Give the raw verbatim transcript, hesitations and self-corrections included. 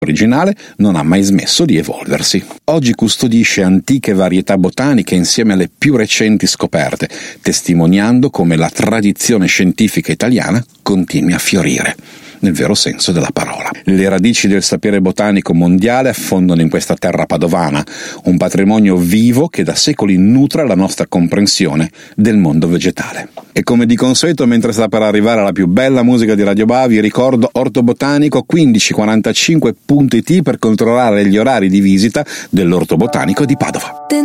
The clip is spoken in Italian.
originale non ha mai smesso di evolversi. Oggi custodisce antiche varietà botaniche insieme alle più recenti scoperte, testimoniando come la tradizione scientifica italiana continui a fiorire, nel vero senso della parola. Le radici del sapere botanico mondiale affondano in questa terra padovana, un patrimonio vivo che da secoli nutre la nostra comprensione del mondo vegetale. E come di consueto, mentre sta per arrivare la più bella musica di Radio Ba, vi ricordo Orto Botanico quindici quarantacinque punto it per controllare gli orari di visita dell'Orto Botanico di Padova.